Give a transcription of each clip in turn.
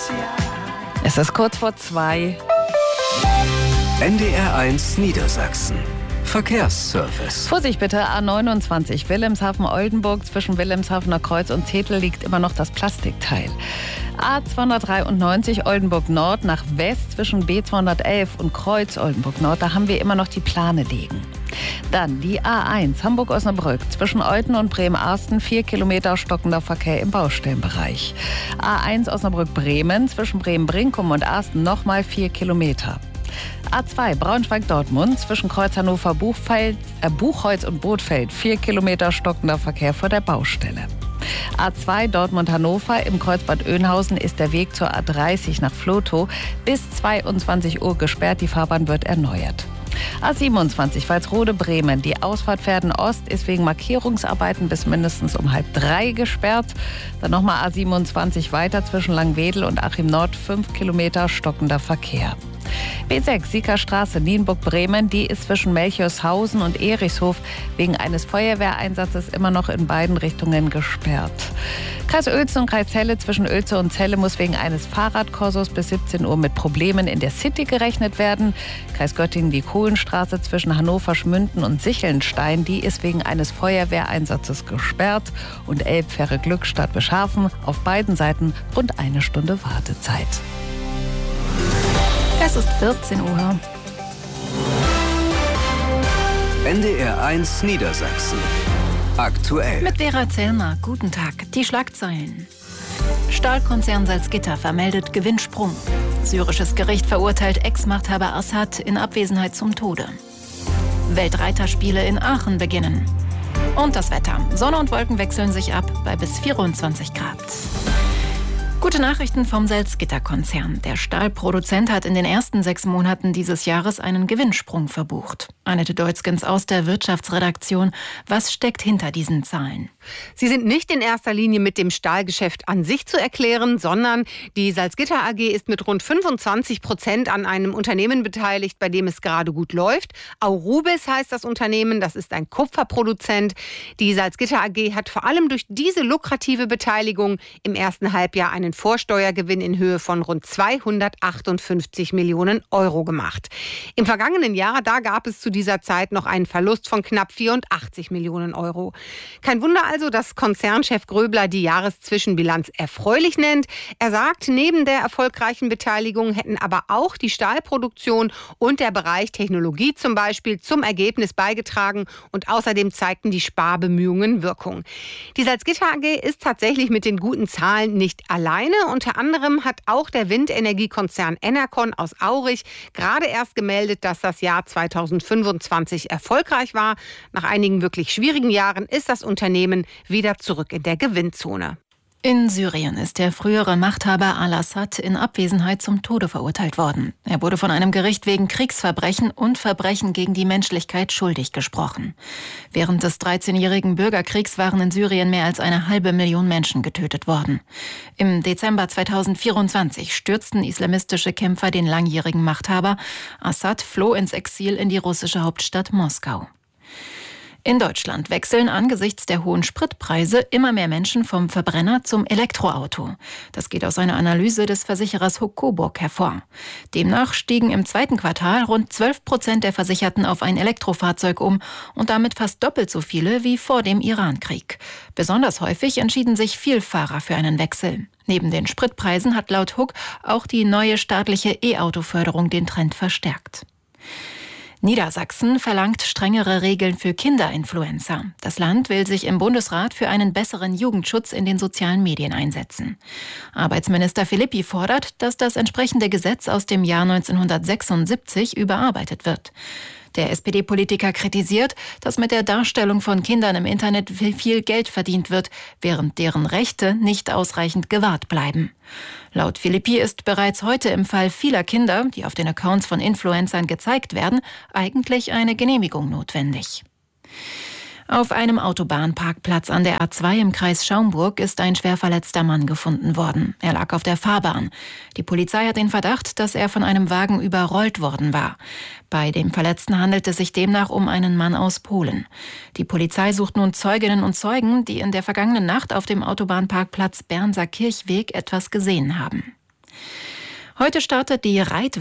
Es ist kurz vor 2. NDR1 Niedersachsen. Verkehrsservice. Vorsicht bitte, A29 Wilhelmshaven-Oldenburg. Zwischen Wilhelmshavener Kreuz und Zetel liegt immer noch das Plastikteil. A293 Oldenburg Nord nach West zwischen B211 und Kreuz Oldenburg Nord. Da haben wir immer noch die Plane liegen. Dann die A1 Hamburg-Osnabrück zwischen Olten und Bremen-Arsten 4 Kilometer stockender Verkehr im Baustellenbereich. A1 Osnabrück-Bremen zwischen Bremen-Brinkum und Arsten nochmal 4 Kilometer. A2 Braunschweig-Dortmund zwischen Kreuz Buchholz und Bothfeld 4 Kilometer stockender Verkehr vor der Baustelle. A2 Dortmund-Hannover im Kreuzbad Oeynhausen ist der Weg zur A30 nach Vlotho bis 22 Uhr gesperrt. Die Fahrbahn wird erneuert. A27 Walsrode-Bremen. Die Ausfahrt Verden-Ost ist wegen Markierungsarbeiten bis mindestens um 2:30 gesperrt. Dann nochmal A27 weiter zwischen Langwedel und Achim Nord 5 Kilometer stockender Verkehr. B6 Siegerstraße Nienburg-Bremen, die ist zwischen Melchorshausen und Erichshof wegen eines Feuerwehreinsatzes immer noch in beiden Richtungen gesperrt. Kreis Uelzen und Kreis Celle zwischen Uelze und Celle muss wegen eines Fahrradkorsos bis 17 Uhr mit Problemen in der City gerechnet werden. Kreis Göttingen die Kohlenstraße zwischen Hannover-Schmünden und Sichelnstein, die ist wegen eines Feuerwehreinsatzes gesperrt. Und Elbfähre-Glückstadt Beschafen auf beiden Seiten rund 1 Stunde Wartezeit. Es ist 14 Uhr. NDR1 Niedersachsen. Aktuell. Mit Vera Zellner. Guten Tag. Die Schlagzeilen. Stahlkonzern Salzgitter vermeldet Gewinnsprung. Syrisches Gericht verurteilt Ex-Machthaber Assad in Abwesenheit zum Tode. Weltreiterspiele in Aachen beginnen. Und das Wetter. Sonne und Wolken wechseln sich ab bei bis 24 Grad. Gute Nachrichten vom Salzgitter-Konzern. Der Stahlproduzent hat in den ersten 6 Monaten dieses Jahres einen Gewinnsprung verbucht. Annette Deutzgens aus der Wirtschaftsredaktion. Was steckt hinter diesen Zahlen? Sie sind nicht in erster Linie mit dem Stahlgeschäft an sich zu erklären, sondern die Salzgitter AG ist mit rund 25% an einem Unternehmen beteiligt, bei dem es gerade gut läuft. Aurubis heißt das Unternehmen, das ist ein Kupferproduzent. Die Salzgitter AG hat vor allem durch diese lukrative Beteiligung im ersten Halbjahr einen Vorsteuergewinn in Höhe von rund 258 Millionen Euro gemacht. Im vergangenen Jahr, da gab es zu dieser Zeit noch einen Verlust von knapp 84 Millionen Euro. Kein Wunder also, dass Konzernchef Gröbler die Jahreszwischenbilanz erfreulich nennt. Er sagt, neben der erfolgreichen Beteiligung hätten aber auch die Stahlproduktion und der Bereich Technologie zum Beispiel zum Ergebnis beigetragen und außerdem zeigten die Sparbemühungen Wirkung. Die Salzgitter AG ist tatsächlich mit den guten Zahlen nicht alleine. Unter anderem hat auch der Windenergiekonzern Enercon aus Aurich gerade erst gemeldet, dass das Jahr 2025 erfolgreich war. Nach einigen wirklich schwierigen Jahren ist das Unternehmen wieder zurück in der Gewinnzone. In Syrien ist der frühere Machthaber al-Assad in Abwesenheit zum Tode verurteilt worden. Er wurde von einem Gericht wegen Kriegsverbrechen und Verbrechen gegen die Menschlichkeit schuldig gesprochen. Während des 13-jährigen Bürgerkriegs waren in Syrien mehr als 500.000 Menschen getötet worden. Im Dezember 2024 stürzten islamistische Kämpfer den langjährigen Machthaber. Assad floh ins Exil in die russische Hauptstadt Moskau. In Deutschland wechseln angesichts der hohen Spritpreise immer mehr Menschen vom Verbrenner zum Elektroauto. Das geht aus einer Analyse des Versicherers Huck Coburg hervor. Demnach stiegen im 2. Quartal rund 12% der Versicherten auf ein Elektrofahrzeug um und damit fast doppelt so viele wie vor dem Irankrieg. Besonders häufig entschieden sich Vielfahrer für einen Wechsel. Neben den Spritpreisen hat laut Huck auch die neue staatliche E-Auto-Förderung den Trend verstärkt. Niedersachsen verlangt strengere Regeln für Kinderinfluencer. Das Land will sich im Bundesrat für einen besseren Jugendschutz in den sozialen Medien einsetzen. Arbeitsminister Philippi fordert, dass das entsprechende Gesetz aus dem Jahr 1976 überarbeitet wird. Der SPD-Politiker kritisiert, dass mit der Darstellung von Kindern im Internet viel Geld verdient wird, während deren Rechte nicht ausreichend gewahrt bleiben. Laut Philippi ist bereits heute im Fall vieler Kinder, die auf den Accounts von Influencern gezeigt werden, eigentlich eine Genehmigung notwendig. Auf einem Autobahnparkplatz an der A2 im Kreis Schaumburg ist ein schwer verletzter Mann gefunden worden. Er lag auf der Fahrbahn. Die Polizei hat den Verdacht, dass er von einem Wagen überrollt worden war. Bei dem Verletzten handelt es sich demnach um einen Mann aus Polen. Die Polizei sucht nun Zeuginnen und Zeugen, die in der vergangenen Nacht auf dem Autobahnparkplatz Bernser Kirchweg etwas gesehen haben. Heute starten die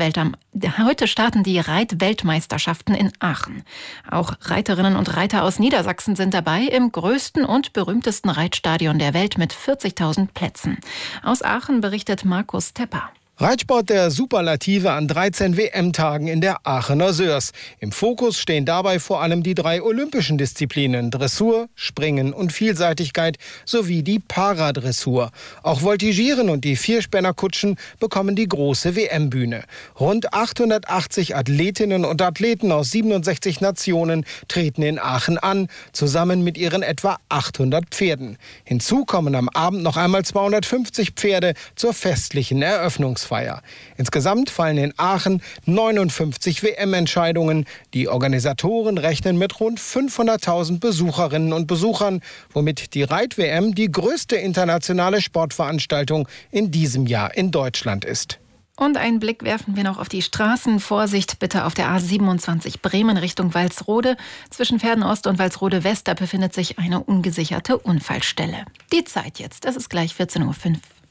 Reitweltmeisterschaften in Aachen. Auch Reiterinnen und Reiter aus Niedersachsen sind dabei im größten und berühmtesten Reitstadion der Welt mit 40.000 Plätzen. Aus Aachen berichtet Markus Tepper. Reitsport der Superlative an 13 WM-Tagen in der Aachener Sörs. Im Fokus stehen dabei vor allem die 3 olympischen Disziplinen: Dressur, Springen und Vielseitigkeit sowie die Paradressur. Auch Voltigieren und die Vierspännerkutschen bekommen die große WM-Bühne. Rund 880 Athletinnen und Athleten aus 67 Nationen treten in Aachen an, zusammen mit ihren etwa 800 Pferden. Hinzu kommen am Abend noch einmal 250 Pferde zur festlichen Eröffnungsfeier. Insgesamt fallen in Aachen 59 WM-Entscheidungen. Die Organisatoren rechnen mit rund 500.000 Besucherinnen und Besuchern, womit die Reit-WM die größte internationale Sportveranstaltung in diesem Jahr in Deutschland ist. Und einen Blick werfen wir noch auf die Straßen. Vorsicht bitte auf der A27 Bremen Richtung Walsrode. Zwischen Pferdenost und Walsrode West, da befindet sich eine ungesicherte Unfallstelle. Die Zeit jetzt, es ist gleich 14:05 Uhr.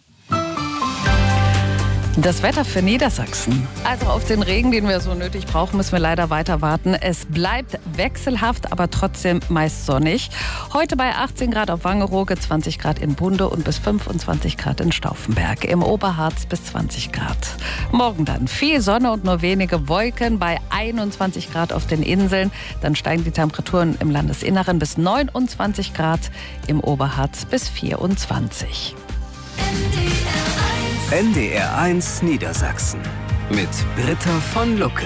Das Wetter für Niedersachsen. Also auf den Regen, den wir so nötig brauchen, müssen wir leider weiter warten. Es bleibt wechselhaft, aber trotzdem meist sonnig. Heute bei 18 Grad auf Wangerooge, 20 Grad in Bunde und bis 25 Grad in Stauffenberg. Im Oberharz bis 20 Grad. Morgen dann viel Sonne und nur wenige Wolken bei 21 Grad auf den Inseln. Dann steigen die Temperaturen im Landesinneren bis 29 Grad, im Oberharz bis 24. NDR 1 Niedersachsen mit Britta von Lucke.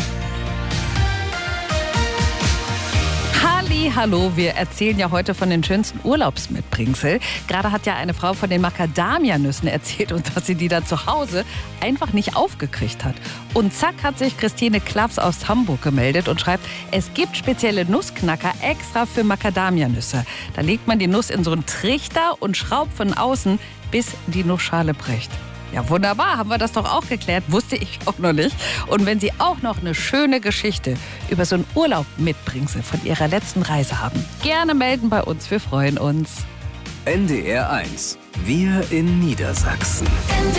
Hallo, wir erzählen ja heute von den schönsten Urlaubsmitbringsel. Gerade hat ja eine Frau von den Macadamia-Nüssen erzählt und dass sie die da zu Hause einfach nicht aufgekriegt hat. Und zack hat sich Christine Klaffs aus Hamburg gemeldet und schreibt, es gibt spezielle Nussknacker extra für Macadamia-Nüsse. Da legt man die Nuss in so einen Trichter und schraubt von außen, bis die Nussschale bricht. Ja, wunderbar, haben wir das doch auch geklärt, wusste ich auch noch nicht. Und wenn Sie auch noch eine schöne Geschichte über so einen Urlaub mitbringsel von Ihrer letzten Reise haben, gerne melden bei uns, wir freuen uns. NDR 1, wir in Niedersachsen.